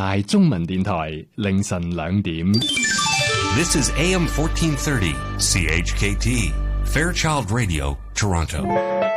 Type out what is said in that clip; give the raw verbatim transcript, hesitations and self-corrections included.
大中文電台凌晨兩點。 This is A M fourteen thirty C H K T Fairchild Radio Toronto。